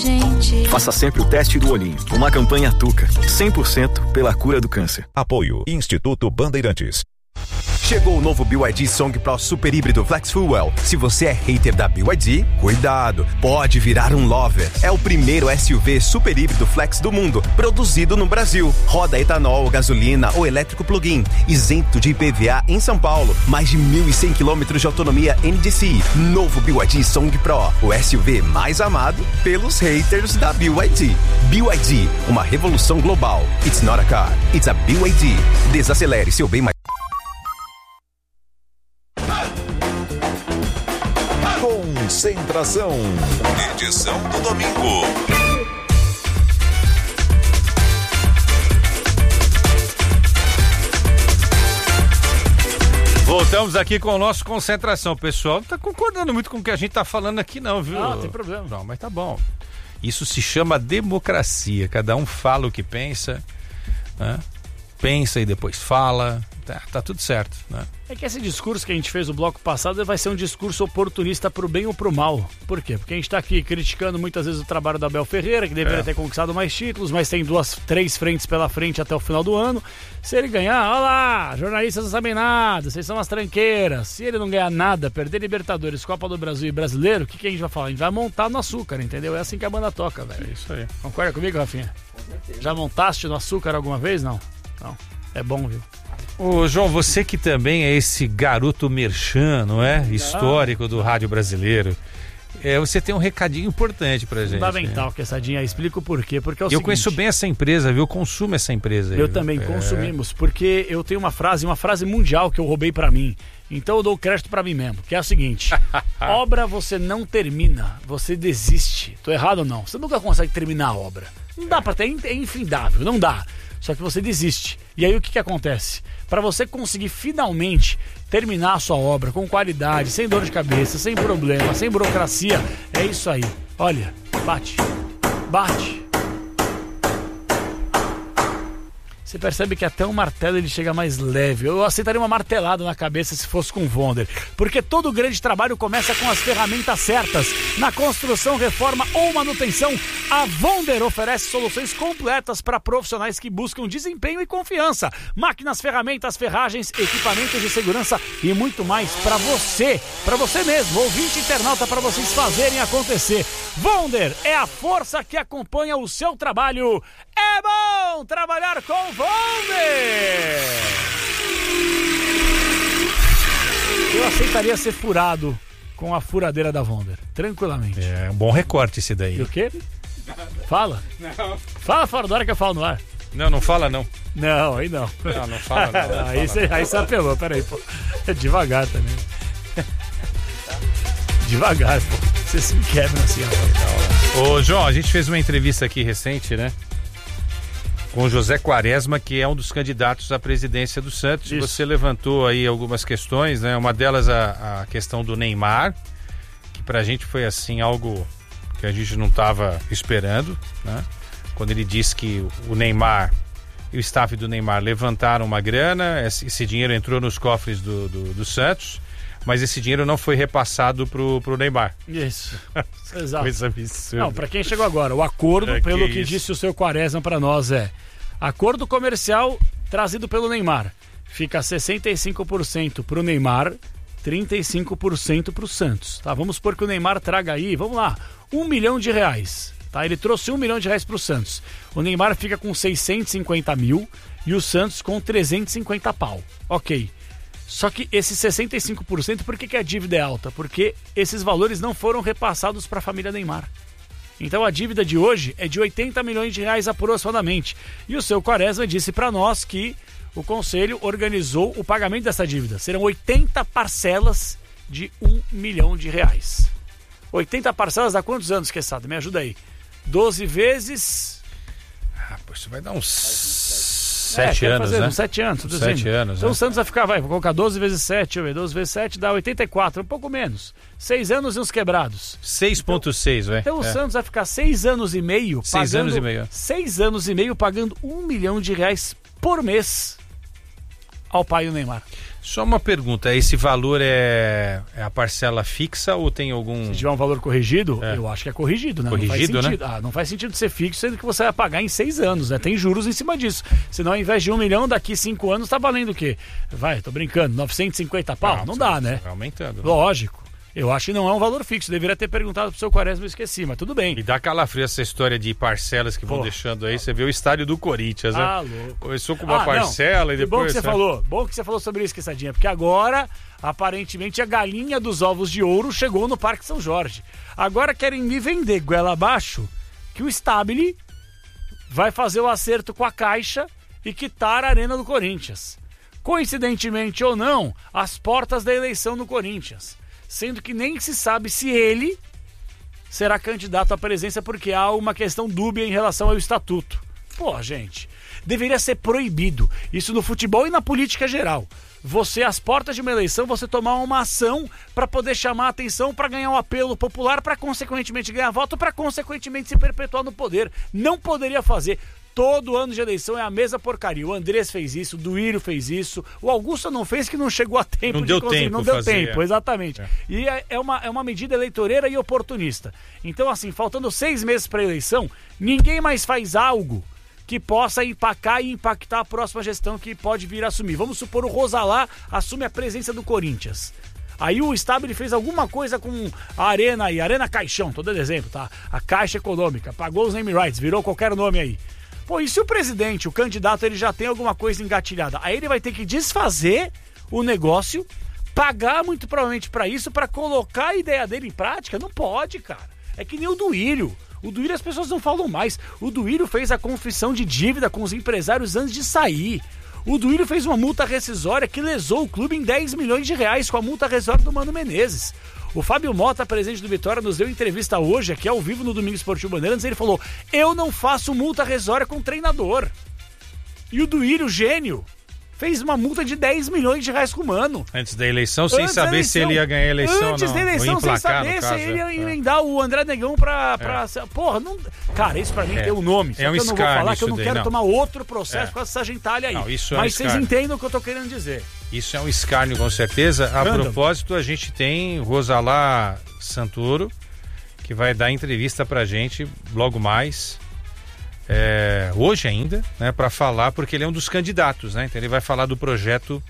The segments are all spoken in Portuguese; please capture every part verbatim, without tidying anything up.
gente. Faça sempre o teste do olhinho. Uma campanha Tuca, cem por cento pela cura do câncer. Apoio Instituto Bandeirantes. Chegou o novo B Y D Song Pro Super Híbrido Flex Fuel. Se você é hater da B Y D, cuidado, pode virar um lover. É o primeiro S U V super híbrido flex do mundo, produzido no Brasil. Roda etanol, gasolina ou elétrico plug-in, isento de I P V A em São Paulo. Mais de mil e cem quilômetros de autonomia N D C I. Novo B Y D Song Pro, o S U V mais amado pelos haters da B Y D. B Y D, uma revolução global. It's not a car, it's a B Y D. Desacelere seu bem mais. Concentração. Edição do domingo. Voltamos aqui com o nosso Concentração. O pessoal não tá concordando muito com o que a gente tá falando aqui não, viu? Não, não tem problema. Não, mas tá bom. Isso se chama democracia. Cada um fala o que pensa, né? Pensa e depois fala. Tá, tá tudo certo, né? É que esse discurso que a gente fez no bloco passado vai ser um discurso oportunista pro bem ou pro mal. Por quê? Porque a gente tá aqui criticando muitas vezes o trabalho da Abel Ferreira, que deveria é. ter conquistado mais títulos, mas tem duas, três frentes pela frente até o final do ano. Se ele ganhar, olha lá, jornalistas não sabem nada, vocês são umas tranqueiras. Se ele não ganhar nada, perder Libertadores, Copa do Brasil e Brasileiro, o que, que a gente vai falar? A gente vai montar no açúcar, entendeu? É assim que a banda toca, velho. É isso aí. Concorda comigo, Rafinha? Com certeza. Já montaste no açúcar alguma vez? Não? Não. É bom, viu? Ô, João, você que também é esse garoto merchan, não é? Histórico do rádio brasileiro. É, você tem um recadinho importante pra gente. Fundamental, né? Que essa dinha explica o porquê. Porque é o eu seguinte, conheço bem essa empresa, viu? Eu consumo essa empresa. Eu viu? também é... consumimos, porque eu tenho uma frase, uma frase mundial que eu roubei pra mim. Então eu dou crédito pra mim mesmo, que é o seguinte: obra você não termina, você desiste. Tô errado ou não? Você nunca consegue terminar a obra. Não dá pra ter, é infindável, não dá. Só que você desiste. E aí o que que acontece? Para você conseguir finalmente terminar a sua obra com qualidade, sem dor de cabeça, sem problema, sem burocracia, é isso aí. Olha, bate, bate. Você percebe que até um martelo ele chega mais leve. Eu aceitaria uma martelada na cabeça se fosse com o Vonder. Porque todo grande trabalho começa com as ferramentas certas. Na construção, reforma ou manutenção, a Vonder oferece soluções completas para profissionais que buscam desempenho e confiança. Máquinas, ferramentas, ferragens, equipamentos de segurança e muito mais para você. Para você mesmo, ouvinte internauta, para vocês fazerem acontecer. Vonder é a força que acompanha o seu trabalho. É bom trabalhar com Vonder! Eu aceitaria ser furado com a furadeira da Vonder, tranquilamente. É um bom recorte esse daí. E o quê? Fala. Não. Fala fora da hora que eu falo no ar. Não, não fala não. Não, aí não. Não, não fala não. não aí você aí você apelou, peraí, pô. É devagar também. Devagar, pô. Você se quebra assim, rapaz. Ô, João, a gente fez uma entrevista aqui recente, né? Com o José Quaresma, que é um dos candidatos à presidência do Santos. Isso. Você levantou aí algumas questões, né? Uma delas a, a questão do Neymar, que pra gente foi assim algo que a gente não estava esperando, né? Quando ele disse que o Neymar e o staff do Neymar levantaram uma grana, esse, esse dinheiro entrou nos cofres do, do, do Santos, mas esse dinheiro não foi repassado pro, pro Neymar. Isso. Exato. Coisa absurda. Não, pra quem chegou agora, o acordo, é pelo que, que disse o seu Quaresma pra nós, é acordo comercial trazido pelo Neymar. Fica sessenta e cinco por cento pro Neymar, trinta e cinco por cento pro Santos. Tá? Vamos supor que o Neymar traga aí, vamos lá, um milhão de reais. Tá? Ele trouxe um milhão de reais pro Santos. O Neymar fica com seiscentos e cinquenta mil e o Santos com trezentos e cinquenta pau. Ok. Só que esses sessenta e cinco por cento, por que, que a dívida é alta? Porque esses valores não foram repassados para a família Neymar. Então a dívida de hoje é de oitenta milhões de reais aproximadamente. E o seu Quaresma disse para nós que o Conselho organizou o pagamento dessa dívida. Serão oitenta parcelas de um milhão de reais. oitenta parcelas dá quantos anos, Quesada? Me ajuda aí. doze vezes... Ah, pô, isso vai dar uns... Sete é, anos, fazer, né? Uns sete anos. Uns sete anos, então né? O Santos vai ficar, vai, vou colocar doze vezes sete, deixa eu ver, doze vezes sete dá oitenta e quatro, um pouco menos. seis anos e uns quebrados. seis vírgula seis, velho. Então, então é. o Santos vai ficar seis anos e meio seis pagando... anos e meio. seis anos e meio pagando um milhão de reais por mês. ao pai do Neymar. Só uma pergunta, esse valor é, é a parcela fixa ou tem algum... Se tiver um valor corrigido, é. eu acho que é corrigido, né? Corrigido, não faz sentido, né? Ah, não faz sentido ser fixo, sendo que você vai pagar em seis anos, né? Tem juros em cima disso. Senão, ao invés de um milhão, daqui cinco anos tá valendo o quê? Vai, tô brincando, novecentos e cinquenta pau? Não, não dá, né? Vai aumentando. Lógico. Eu acho que não é um valor fixo. Deveria ter perguntado pro seu Quaresma, eu esqueci, mas tudo bem. E dá calafrio essa história de parcelas que Pô. vão deixando aí. Você vê o estádio do Corinthians, né? Ah, louco. Começou com uma ah, parcela não. e depois... Bom que você né? falou. Bom que você falou sobre isso, Quessadinha. Porque agora, aparentemente, a galinha dos ovos de ouro chegou no Parque São Jorge. Agora querem me vender goela abaixo que o Stabile vai fazer o acerto com a Caixa e quitar a Arena do Corinthians. Coincidentemente ou não, às portas da eleição no Corinthians. Sendo que nem se sabe se ele será candidato à presidência porque há uma questão dúbia em relação ao estatuto. Pô, gente, deveria ser proibido isso no futebol e na política geral. Você, às portas de uma eleição, você tomar uma ação para poder chamar a atenção, para ganhar um apelo popular, para consequentemente ganhar voto, para consequentemente se perpetuar no poder. Não poderia fazer. Todo ano de eleição é a mesma porcaria. O Andrés fez isso, o Duílio fez isso, o Augusto não fez, que não chegou a tempo não de deu conseguir. Tempo não deu fazer, tempo, é. exatamente. É. E é, é, uma, é uma medida eleitoreira e oportunista. Então, assim, faltando seis meses para a eleição, ninguém mais faz algo que possa empacar e impactar a próxima gestão que pode vir a assumir. Vamos supor o Rosalá assume a presença do Corinthians. Aí o Stabile fez alguma coisa com a Arena aí, Arena Caixão, tô dando exemplo, tá? A Caixa Econômica, pagou os name rights, virou qualquer nome aí. Pô, e se o presidente, o candidato, ele já tem alguma coisa engatilhada? Aí ele vai ter que desfazer o negócio, pagar muito provavelmente pra isso, pra colocar a ideia dele em prática? Não pode, cara. É que nem o Duílio. O Duílio as pessoas não falam mais. O Duílio fez a confissão de dívida com os empresários antes de sair. O Duílio fez uma multa rescisória que lesou o clube em dez milhões de reais com a multa rescisória do Mano Menezes. O Fábio Mota, presidente do Vitória, nos deu entrevista hoje, aqui ao vivo no Domingo Esportivo Bandeirantes, ele falou, eu não faço multa rescisória com treinador. E o Duílio, gênio, fez uma multa de dez milhões de reais com o Mano. Antes da eleição, sem Antes saber eleição. se ele ia ganhar a eleição Antes ou não. da eleição, sem saber se ele ia emendar o André Negão pra... pra é. Porra, não... Cara, isso pra mim é. tem um nome. Só é um que eu não vou falar que eu não daí, quero não. tomar outro processo é. com essa gentalha aí. Não, isso é Mas um vocês entendem o que eu tô querendo dizer. Isso é um escárnio, com certeza. A Anda. propósito, a gente tem Rosalá Santoro, que vai dar entrevista pra gente logo mais, é, hoje ainda, né, para falar, porque ele é um dos candidatos, né? Então ele vai falar do projeto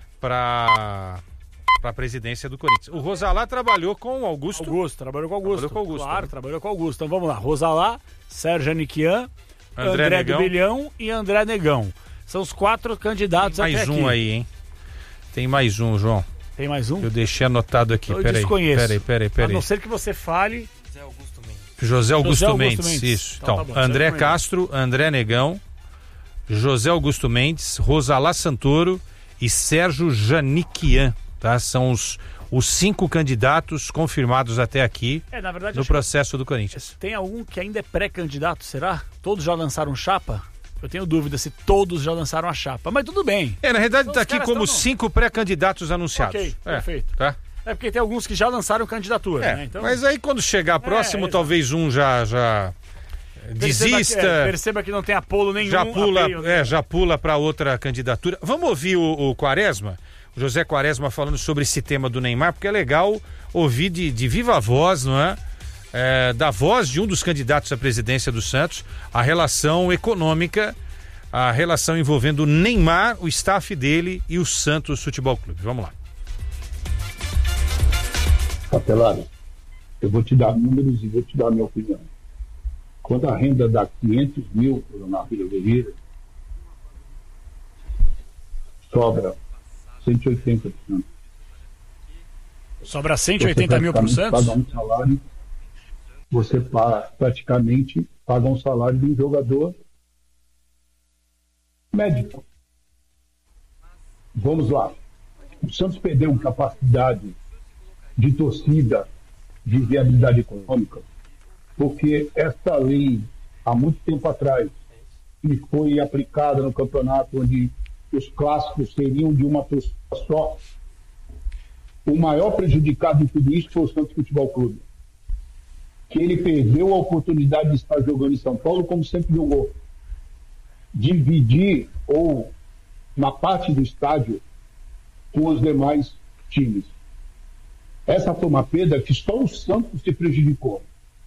para para a presidência do Corinthians. O Rosalá trabalhou com o Augusto. Augusto, trabalhou com o Augusto. Trabalhou com o Augusto. Claro, né? trabalhou com o Augusto. Então vamos lá. Rosalá, Sérgio Aniquian, André, André Negão. do Bilhão e André Negão. São os quatro candidatos Tem mais até um aqui. aí, hein? Tem mais um, João. Tem mais um? Eu deixei anotado aqui. Eu peraí. desconheço. Peraí, peraí, peraí. A não ser que você fale... José Augusto Mendes. José Augusto, José Augusto Mendes, Mendes. isso. Então, Então, tá bom, André José Castro, André Negão, José Augusto Mendes, Rosalá Santoro e Sérgio Janiquian, tá? São os, os cinco candidatos confirmados até aqui é, na verdade, no processo do Corinthians. Tem algum que ainda é pré-candidato, será? Todos já lançaram chapa? Eu tenho dúvida se todos já lançaram a chapa, mas tudo bem. É, na realidade Então, está os aqui caras como tão no- cinco pré-candidatos anunciados. Ok, é, perfeito. Tá? É porque tem alguns que já lançaram candidatura, É, né? Então, mas aí quando chegar próximo, exato. talvez um já, já perceba desista. Que, é, perceba que não tem apolo nenhum. já pula, apeio, né? é, já pula para outra candidatura. Vamos ouvir o, o Quaresma, o José Quaresma falando sobre esse tema do Neymar, porque é legal ouvir de, de viva voz, não é? É, da voz de um dos candidatos à presidência do Santos, a relação econômica, a relação envolvendo o Neymar, o staff dele e o Santos Futebol Clube. Vamos lá. Capelari, eu vou te dar números e vou te dar a minha opinião. Quando a renda dá quinhentos mil na Vila Guerreira, sobra cento e oitenta por cento. Sobra cento e oitenta mil para o Santos? Paga um salário, você pa- praticamente paga um salário de um jogador médico. Vamos lá. O Santos perdeu capacidade de torcida, de viabilidade econômica, porque esta lei, há muito tempo atrás, que foi aplicada no campeonato, onde os clássicos seriam de uma torcida só, o maior prejudicado em tudo isso foi o Santos Futebol Clube, que ele perdeu a oportunidade de estar jogando em São Paulo como sempre jogou. Dividir ou na parte do estádio com os demais times. Essa foi uma perda que só o Santos se prejudicou.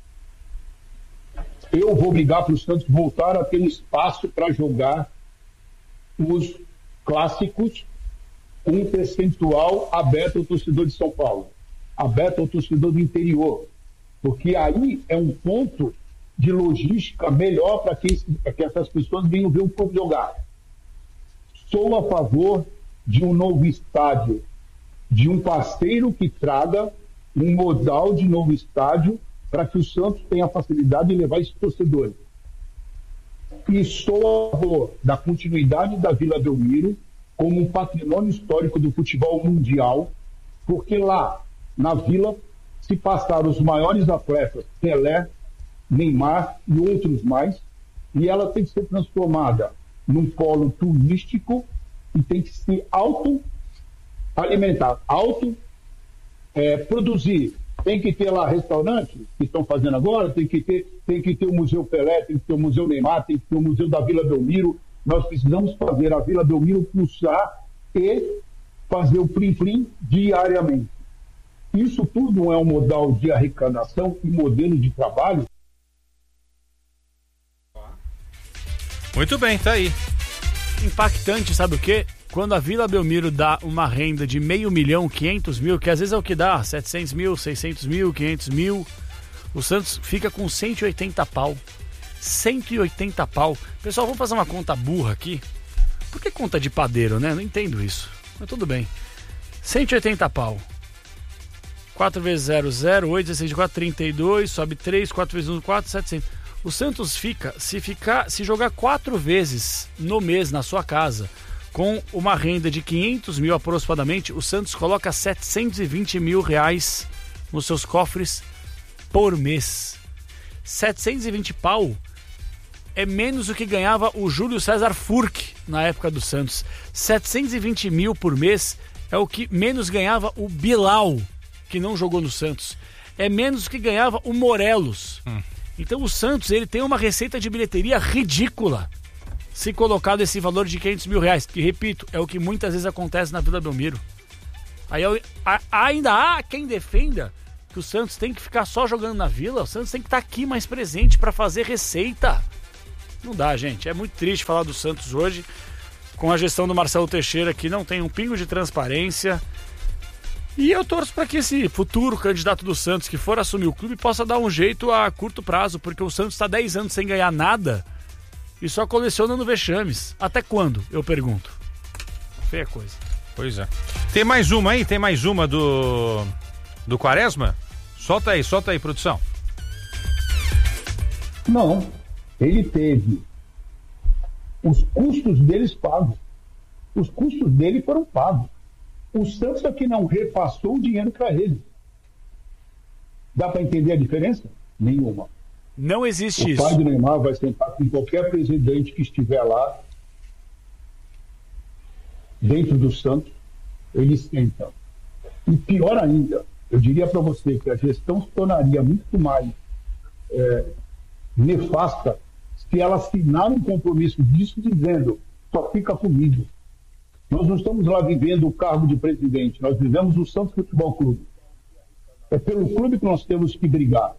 Eu vou brigar para o Santos voltar a ter um espaço para jogar os clássicos, um percentual aberto ao torcedor de São Paulo, aberto ao torcedor do interior, porque aí é um ponto de logística melhor para que, que essas pessoas venham ver o clube jogar. Sou a favor de um novo estádio, de um parceiro que traga um modal de novo estádio para que o Santos tenha a facilidade de levar esses torcedores. E sou a favor da continuidade da Vila Belmiro como um patrimônio histórico do futebol mundial, porque lá, na Vila, se passaram os maiores atletas, Pelé, Neymar e outros mais, e ela tem que ser transformada num polo turístico e tem que se auto-alimentar, auto-produzir. Tem que ter lá restaurantes que estão fazendo agora, tem que ter, tem que ter o Museu Pelé, tem que ter o Museu Neymar, tem que ter o Museu da Vila Belmiro. Nós precisamos fazer a Vila Belmiro pulsar e fazer o plim-plim diariamente. Isso tudo é um modal de arrecadação e modelo de trabalho. Muito bem, tá aí. Impactante, sabe o quê? Quando a Vila Belmiro dá uma renda de meio milhão, quinhentos mil, que às vezes é o que dá, setecentos mil, seiscentos mil, quinhentos mil, o Santos fica com cento e oitenta pau. cento e oitenta pau. Pessoal, vamos fazer uma conta burra aqui. Por que conta de padeiro, né? Não entendo isso. Mas tudo bem. cento e oitenta pau. quatro vezes zero, zero, oito, dezesseis, quatro, trinta e dois, sobe três, quatro vezes um, quatro, setecentos. O Santos fica, se ficar, se jogar quatro vezes no mês na sua casa, com uma renda de quinhentos mil aproximadamente, o Santos coloca setecentos e vinte mil reais nos seus cofres por mês. setecentos e vinte pau é menos do que ganhava o Júlio César Furque na época do Santos. setecentos e vinte mil por mês é o que menos ganhava o Bilal, que não jogou no Santos. É menos do que ganhava o Morelos. Hum. Então o Santos ele tem uma receita de bilheteria ridícula se colocado esse valor de quinhentos mil reais, que, repito, é o que muitas vezes acontece na Vila Belmiro. Aí a, ainda há quem defenda que o Santos tem que ficar só jogando na Vila, o Santos tem que estar aqui mais presente para fazer receita. Não dá, gente, é muito triste falar do Santos hoje, com a gestão do Marcelo Teixeira, que não tem um pingo de transparência. E eu torço para que esse futuro candidato do Santos que for assumir o clube possa dar um jeito a curto prazo, porque o Santos está dez anos sem ganhar nada e só colecionando vexames. Até quando? Eu pergunto. Feia coisa. Pois é. Tem mais uma aí? Tem mais uma do do Quaresma? Solta aí, solta aí, produção. Não. Ele teve os custos deles pagos. Os custos dele foram pagos. O Santos aqui não repassou o dinheiro para ele. Dá para entender a diferença? Nenhuma. Não existe isso. O pai do Neymar vai sentar com qualquer presidente que estiver lá, dentro do Santos, eles sentam. E pior ainda, eu diria para você que a gestão se tornaria muito mais é, nefasta se ela assinar um compromisso disso dizendo, só fica comigo. Nós não estamos lá vivendo o cargo de presidente, nós vivemos o Santos Futebol Clube. É pelo clube que nós temos que brigar.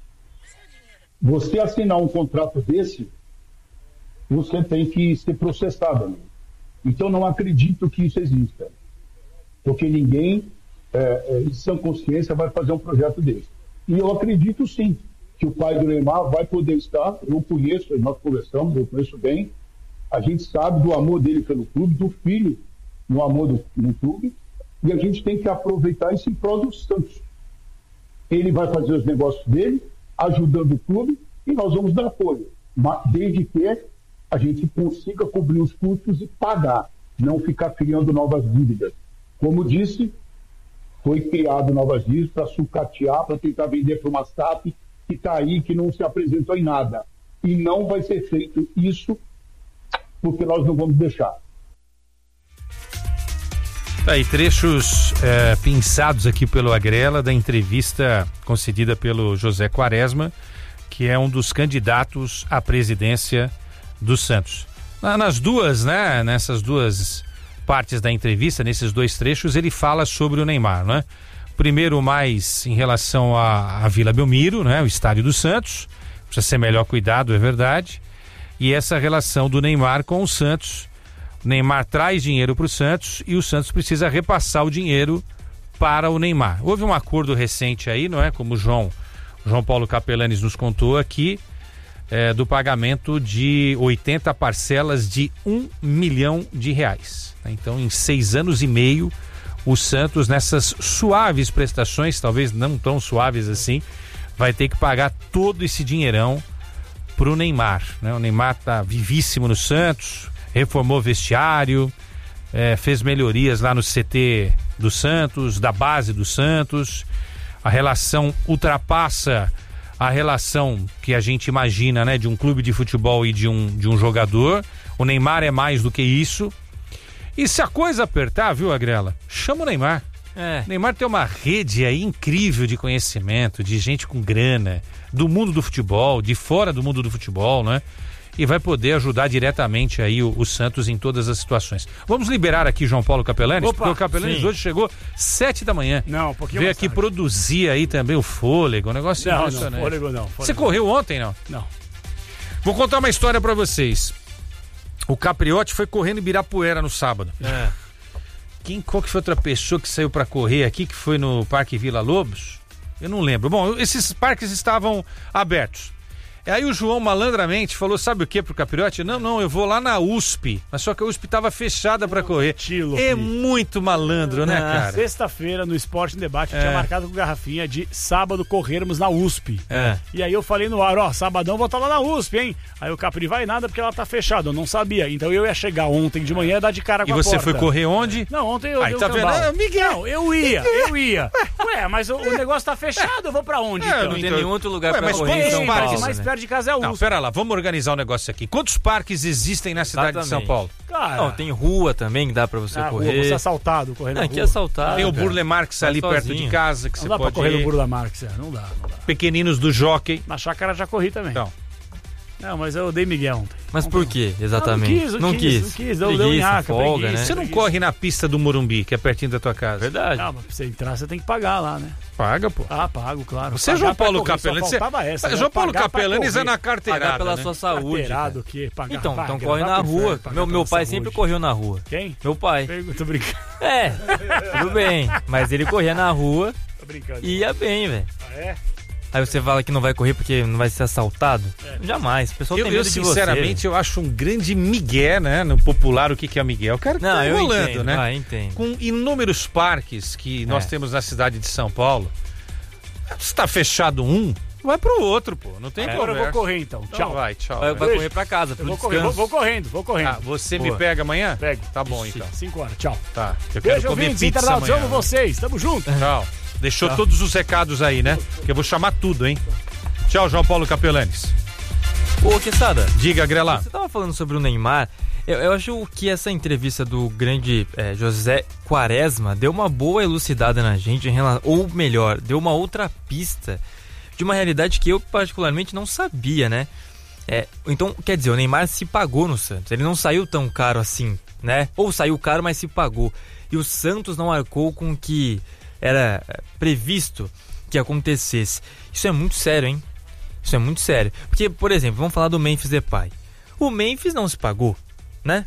Você assinar um contrato desse, você tem que ser processado. Né? Então não acredito que isso exista. Porque ninguém, é, é, em sã consciência, vai fazer um projeto desse. E eu acredito sim, que o pai do Neymar vai poder estar, eu conheço, nós conversamos, eu conheço bem, a gente sabe do amor dele pelo clube, do filho no amor do, no clube, e a gente tem que aproveitar isso em prol do Santos. Ele vai fazer os negócios dele, ajudando o clube, e nós vamos dar apoio, mas desde que a gente consiga cobrir os custos e pagar, não ficar criando novas dívidas. Como disse, foi criado novas dívidas para sucatear, para tentar vender para uma S A P que está aí, que não se apresentou em nada. E não vai ser feito isso, porque nós não vamos deixar. Tá aí, trechos é, pinçados aqui pelo Agrela da entrevista concedida pelo José Quaresma, que é um dos candidatos à presidência do Santos. Nas duas, né? Nessas duas partes da entrevista, nesses dois trechos, ele fala sobre o Neymar, né? Primeiro, mais em relação à, à Vila Belmiro, né? O estádio do Santos. Precisa ser melhor cuidado, é verdade. E essa relação do Neymar com o Santos. O Neymar traz dinheiro para o Santos e o Santos precisa repassar o dinheiro para o Neymar. Houve um acordo recente aí, não é? Como o João, o João Paulo Capelanes nos contou aqui, é, do pagamento de oitenta parcelas de um milhão de reais. Então, em seis anos e meio, o Santos, nessas suaves prestações, talvez não tão suaves assim, vai ter que pagar todo esse dinheirão pro Neymar, né? O Neymar tá vivíssimo no Santos, reformou vestiário, é, fez melhorias lá no C T do Santos, da base do Santos. A relação ultrapassa a relação que a gente imagina, né, de um clube de futebol e de um, de um jogador. O Neymar é mais do que isso. E se a coisa apertar, viu, Agrela? Chama o Neymar. É. O Neymar tem uma rede aí incrível de conhecimento, de gente com grana, do mundo do futebol, de fora do mundo do futebol, né? E vai poder ajudar diretamente aí o, o Santos em todas as situações. Vamos liberar aqui João Paulo Capelanes, Opa, porque o Capelanes sim. hoje chegou sete da manhã. Não, um pouquinho Veio aqui tarde. Produzir aí também o fôlego, um negócio não, impressionante. Não, fôlego não. Fôlego Você correu ontem, não? Não. Vou contar uma história pra vocês. O Capriotti foi correndo em Ibirapuera no sábado. É. Quem, qual que foi outra pessoa que saiu pra correr aqui, que foi no Parque Vila Lobos? Eu não lembro. Bom, esses parques estavam abertos. Aí o João malandramente falou, sabe o que pro Capriotti? Não, não, eu vou lá na U S P. Mas só que a U S P tava fechada pra correr. Tilo, é filho. Muito malandro, né, ah, cara? Sexta-feira, no Esporte em Debate, é. tinha marcado com garrafinha de sábado corrermos na U S P. É. E aí eu falei no ar, ó, sabadão vou estar lá na U S P, hein? Aí o Capri vai nada porque ela tá fechada, eu não sabia. Então eu ia chegar ontem de manhã e dar de cara com e a porta. E você foi correr onde? Não, ontem eu Aí tá vendo? É, Miguel. Não, eu ia, eu ia. Ué, mas o, o negócio tá fechado, eu vou pra onde, é, então? Não tem nenhum outro lugar Ué, pra correr em São Paulo. Mas mais né? perto de casa é a U S P. Não, pera lá, vamos organizar um negócio aqui. Quantos parques existem na cidade Exatamente. de São Paulo? Cara, não, tem rua também que dá pra você ah, correr. Rua, você é assaltado correndo na rua. Aqui é assaltado. Tem o Burle Marx ali sozinho. perto de casa que não você dá pode pra correr ir. no Burle Marx, é. não, dá, não dá. Pequeninos do Jockey. Na chácara já corri também. Então. Não, mas eu dei Miguel ontem. Mas por quê, exatamente? Não, não quis, não quis. Não quis, deu, deu nhaca, folga, preguiça, né? Você não preguiça. corre na pista do Morumbi, que é pertinho da tua casa? Verdade. Não, mas pra você entrar, você tem que pagar lá, né? Paga, pô. Ah, pago, claro. Você é João Paulo Capelanes. Essa, João Paulo Capelanes é na carteirada, pagar pela né? sua saúde. Carteirado, que pagar, então, pagar, então corre na rua. Inferno, meu meu pai saúde. sempre correu na rua. Quem? Meu pai. Tô brincando. É, tudo bem. Mas ele corria na rua. Tô brincando. E ia bem, velho. Ah, é? Aí você fala que não vai correr porque não vai ser assaltado? É. Jamais. O pessoal eu, tem medo eu, de você. Sinceramente, eu acho um grande migué, né? No popular, o que, que é migué? O cara que não, tá enrolando, entendo, né? Ah, entendo. Com inúmeros parques que nós é. temos na cidade de São Paulo. Se tá fechado um, vai pro outro, pô. Não tem é. Agora eu vou correr, então. então tchau. Vai, tchau. Vai, vai correr pra casa, pro eu vou, descanso. correr, vou, vou correndo, vou correndo. Ah, você pô. me pega amanhã? Pego. Tá bom, Sim, então. cinco horas, tchau. Tá. Eu Beijo, quero comer ouvintes, pizza amanhã. Amo vocês, tamo junto. Tchau. Deixou tchau. todos os recados aí, né? Que eu vou chamar tudo, hein? Tchau, João Paulo Capelanes. Ô, Quesada. Diga, Grelá. Você tava falando sobre o Neymar. Eu, eu acho que essa entrevista do grande é, José Quaresma deu uma boa elucidada na gente, em relação, ou melhor, deu uma outra pista de uma realidade que eu particularmente não sabia, né? É, então, quer dizer, o Neymar se pagou no Santos. Ele não saiu tão caro assim, né? Ou saiu caro, mas se pagou. E o Santos não arcou com o que era previsto que acontecesse. Isso é muito sério, hein? Isso é muito sério. Porque, por exemplo, vamos falar do Memphis Depay. O Memphis não se pagou, né?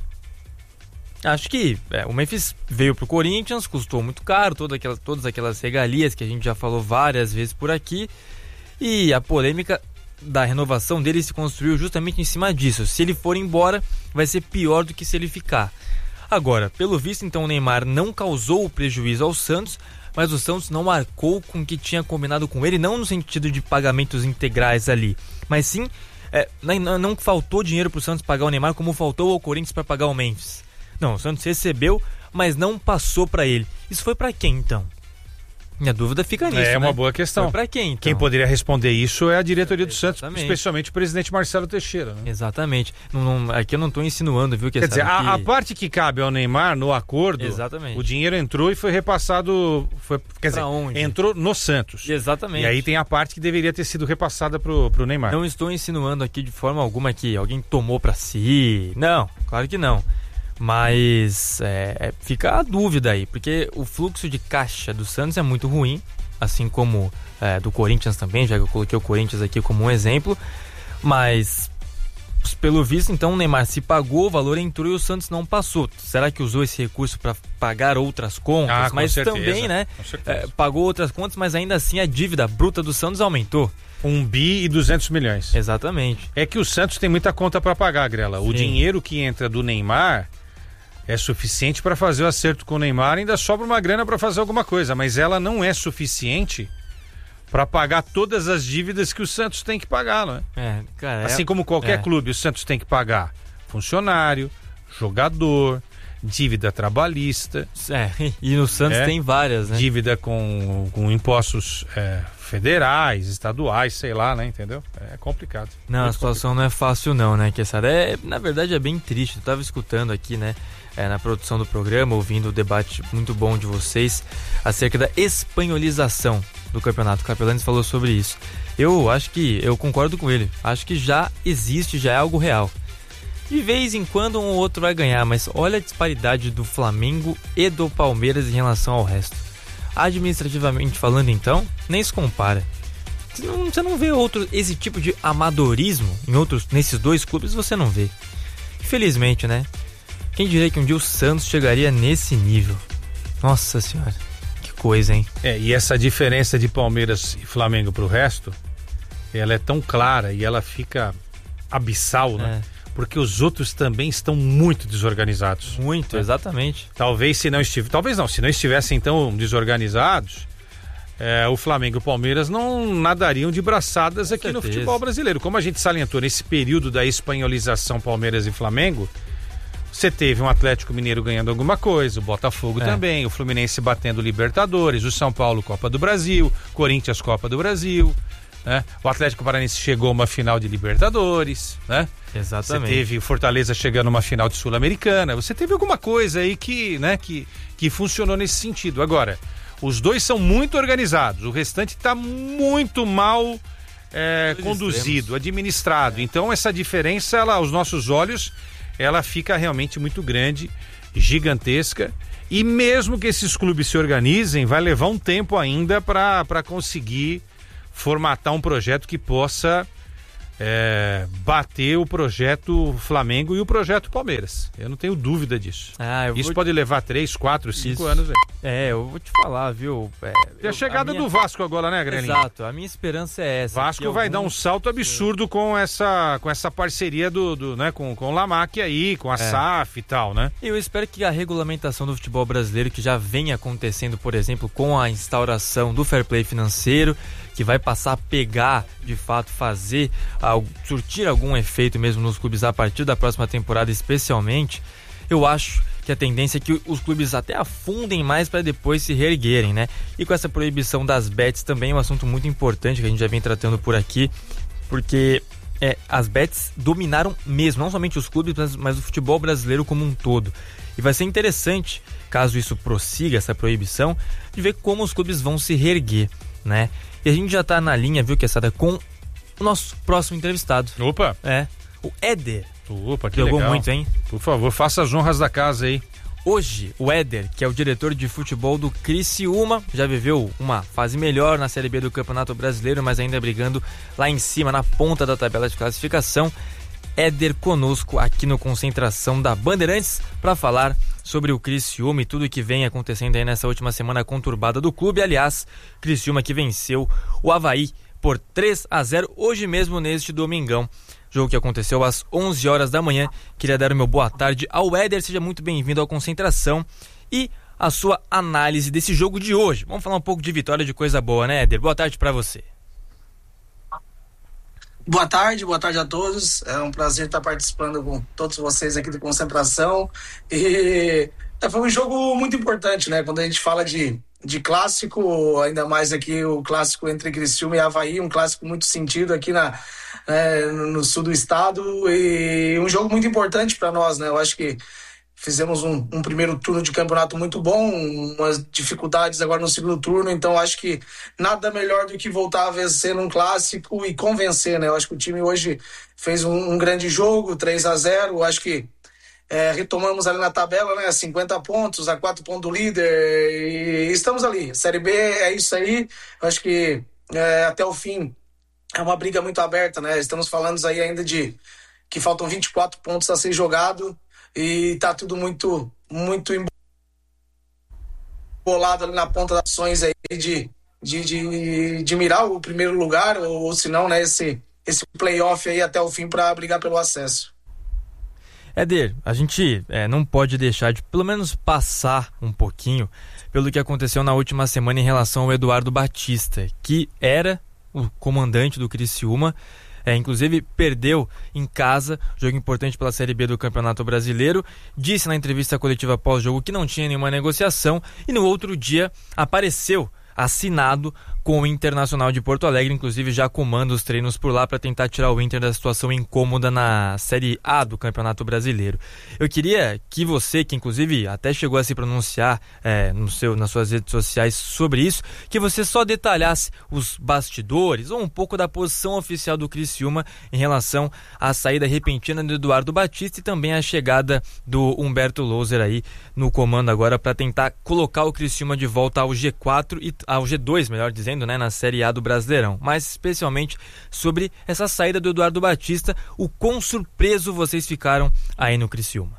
Acho que é, o Memphis veio pro Corinthians, custou muito caro, toda aquela, todas aquelas regalias que a gente já falou várias vezes por aqui. E a polêmica da renovação dele se construiu justamente em cima disso. Se ele for embora, vai ser pior do que se ele ficar. Agora, pelo visto, então, o Neymar não causou prejuízo ao Santos, mas o Santos não arcou com o que tinha combinado com ele, não no sentido de pagamentos integrais ali, mas sim, é, não, não faltou dinheiro para o Santos pagar o Neymar como faltou ao Corinthians para pagar o Memphis. Não, o Santos recebeu, mas não passou para ele. Isso foi para quem então? Minha dúvida fica nisso, É né? uma boa questão. Para quem, então? Quem poderia responder isso é a diretoria do Exatamente. Santos, especialmente o presidente Marcelo Teixeira. Né? Exatamente. Não, não, aqui eu não estou insinuando, viu? Que Quer dizer, que... a, a parte que cabe ao Neymar no acordo, Exatamente. o dinheiro entrou e foi repassado, foi, quer dizer, onde? entrou no Santos. Exatamente. E aí tem a parte que deveria ter sido repassada pro, pro Neymar. Não estou insinuando aqui de forma alguma que alguém tomou para si. Não, claro que não. Mas é, fica a dúvida aí, porque o fluxo de caixa do Santos é muito ruim, assim como é, do Corinthians também, já que eu coloquei o Corinthians aqui como um exemplo. Mas, pelo visto, então o Neymar se pagou, o valor entrou e o Santos não passou. Será que usou esse recurso para pagar outras contas? Ah, com mas certeza, também, né? com certeza. É, pagou outras contas, mas ainda assim a dívida bruta do Santos aumentou. Um bi e duzentos milhões. Exatamente. É que o Santos tem muita conta para pagar, Grela. O Sim. dinheiro que entra do Neymar é suficiente para fazer o acerto com o Neymar, ainda sobra uma grana para fazer alguma coisa, mas ela não é suficiente para pagar todas as dívidas que o Santos tem que pagar, não é? É, cara, Assim é... como qualquer é. clube, o Santos tem que pagar funcionário, jogador, dívida trabalhista. É, e no Santos É. tem várias, né? Dívida com, com impostos é, federais, estaduais, sei lá, né? Entendeu? É complicado. Não, Muito a situação não é fácil não, né, Kessara? É, na verdade é bem triste. Eu tava escutando aqui, né, é, na produção do programa, ouvindo o debate muito bom de vocês acerca da espanholização do campeonato. O Capelanes falou sobre isso. Eu acho que, eu concordo com ele. Acho que já existe, já é algo real. De vez em quando um ou outro vai ganhar, mas olha a disparidade do Flamengo e do Palmeiras em relação ao resto. Administrativamente falando, então, nem se compara. Você não, você não vê outro, esse tipo de amadorismo em outros, nesses dois clubes, você não vê. Infelizmente, né? Quem diria que um dia o Santos chegaria nesse nível? Nossa senhora, que coisa, hein? É, e essa diferença de Palmeiras e Flamengo pro resto, ela é tão clara e ela fica abissal, né? É. Porque os outros também estão muito desorganizados. Muito, né? Exatamente. Talvez se não estivessem, talvez não, se não estivessem tão desorganizados, é, o Flamengo e o Palmeiras não nadariam de braçadas Com aqui certeza. no futebol brasileiro. Como a gente salientou nesse período da espanholização Palmeiras e Flamengo, você teve um Atlético Mineiro ganhando alguma coisa, o Botafogo É. também, o Fluminense batendo Libertadores, o São Paulo Copa do Brasil, Corinthians Copa do Brasil, né? O Atlético Paranaense chegou a uma final de Libertadores, né? Exatamente. Você teve Fortaleza chegando a uma final de Sul-Americana, você teve alguma coisa aí que, né, que, que funcionou nesse sentido. Agora, os dois são muito organizados, o restante está muito mal é, conduzido, extremos. administrado. É. Então essa diferença, ela, aos nossos olhos, ela fica realmente muito grande, gigantesca. E mesmo que esses clubes se organizem, vai levar um tempo ainda para conseguir formatar um projeto que possa é, bater o projeto Flamengo e o projeto Palmeiras. Eu não tenho dúvida disso. Ah, eu Isso vou... pode levar três, quatro, cinco Isso. anos. Aí. É, eu vou te falar, viu? É, E a eu- chegada minha... do Vasco agora, né, Grelinho? Exato, a minha esperança é essa. Vasco que vai algum- dar um salto absurdo com essa, com essa parceria do, do, né, com, com o Lamac aí, com a É. S A F e tal, né? Eu espero que a regulamentação do futebol brasileiro, que já vem acontecendo, por exemplo, com a instauração do fair play financeiro, que vai passar a pegar, de fato, fazer, algo, surtir algum efeito mesmo nos clubes a partir da próxima temporada, especialmente, eu acho que a tendência é que os clubes até afundem mais para depois se reerguerem, né? E com essa proibição das bets também é um assunto muito importante que a gente já vem tratando por aqui, porque é, as bets dominaram mesmo, não somente os clubes, mas, mas o futebol brasileiro como um todo. E vai ser interessante, caso isso prossiga, essa proibição, de ver como os clubes vão se reerguer, né? E a gente já tá na linha, viu, Quesada, com o nosso próximo entrevistado. Opa! É, o Éder. Opa, que Jogou legal. muito, hein? Por favor, faça as honras da casa aí. Hoje, o Éder, que é o diretor de futebol do Criciúma, já viveu uma fase melhor na Série B do Campeonato Brasileiro, mas ainda brigando lá em cima, na ponta da tabela de classificação. Éder conosco aqui no Concentração da Bandeirantes para falar sobre o Criciúma e tudo que vem acontecendo aí nessa última semana conturbada do clube. Aliás, Criciúma que venceu o Avaí por três a zero hoje mesmo neste domingão. Jogo que aconteceu às onze horas da manhã. Queria dar o meu boa tarde ao Éder, seja muito bem-vindo ao Concentração e a sua análise desse jogo de hoje. Vamos falar um pouco de vitória, de coisa boa, né, Éder? Boa tarde para você. Boa tarde, boa tarde a todos. É um prazer estar participando com todos vocês aqui do Concentração. E foi um jogo muito importante, né? Quando a gente fala de, de clássico, ainda mais aqui o clássico entre Criciúma e Avaí, um clássico muito sentido aqui na, é, no sul do estado, e um jogo muito importante para nós, né? Eu acho que fizemos um, um primeiro turno de campeonato muito bom, umas dificuldades agora no segundo turno, então acho que nada melhor do que voltar a vencer num clássico e convencer, né? Eu acho que o time hoje fez um, um grande jogo, três a zero, acho que É, retomamos ali na tabela, né, cinquenta pontos, a quatro pontos do líder, e estamos ali. Série B é isso aí, acho que é, até o fim é uma briga muito aberta, né? Estamos falando aí ainda de que faltam vinte e quatro pontos a ser jogado e tá tudo muito, muito embolado ali na ponta das ações aí de, de, de, de mirar o primeiro lugar, ou, ou se não, né, esse, esse playoff aí até o fim para brigar pelo acesso. Éder, a gente é, não pode deixar de pelo menos passar um pouquinho pelo que aconteceu na última semana em relação ao Eduardo Batista, que era o comandante do Criciúma, é, inclusive perdeu em casa, jogo importante pela Série B do Campeonato Brasileiro, disse na entrevista coletiva pós-jogo que não tinha nenhuma negociação e no outro dia apareceu assinado com o Internacional de Porto Alegre, inclusive já comanda os treinos por lá para tentar tirar o Inter da situação incômoda na Série A do Campeonato Brasileiro. Eu queria que você, que inclusive até chegou a se pronunciar é, no seu, nas suas redes sociais sobre isso, que você só detalhasse os bastidores ou um pouco da posição oficial do Criciúma em relação à saída repentina do Eduardo Batista e também a chegada do Humberto Louser aí no comando agora para tentar colocar o Criciúma de volta ao G quatro e ao G dois, melhor dizendo, né, na Série A do Brasileirão, mas especialmente sobre essa saída do Eduardo Batista, o quão surpreso vocês ficaram aí no Criciúma?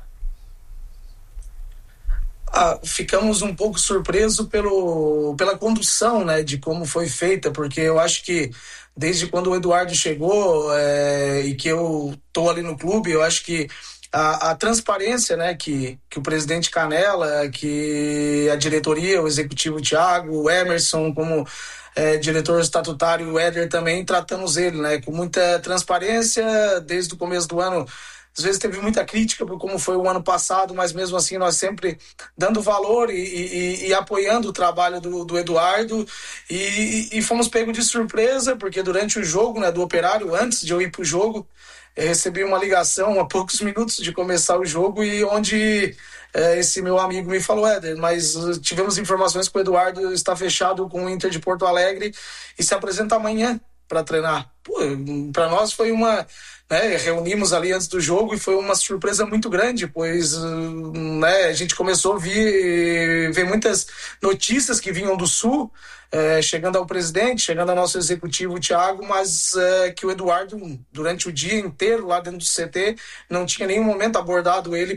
Ah, ficamos um pouco surpresos pelo, pela condução, né, de como foi feita, porque eu acho que desde quando o Eduardo chegou é, e que eu tô ali no clube, eu acho que A, a transparência, né, que, que o presidente Canella, que a diretoria, o executivo Thiago, o Emerson, como é, diretor estatutário, o Éder também, tratamos ele, né, com muita transparência desde o começo do ano. Às vezes teve muita crítica por como foi o ano passado, mas mesmo assim nós sempre dando valor e, e, e apoiando o trabalho do, do Eduardo, e, e fomos pegos de surpresa, porque durante o jogo, né, do Operário, antes de eu ir para o jogo, eu recebi uma ligação há poucos minutos de começar o jogo e onde é, esse meu amigo me falou: Éder, mas tivemos informações que o Eduardo está fechado com o Inter de Porto Alegre e se apresenta amanhã para treinar. Para nós foi uma... Né, reunimos ali antes do jogo e foi uma surpresa muito grande, pois né, a gente começou a ver, ver muitas notícias que vinham do Sul, é, chegando ao presidente, chegando ao nosso executivo Thiago, mas é, que o Eduardo, durante o dia inteiro lá dentro do C T, não tinha em nenhum momento abordado ele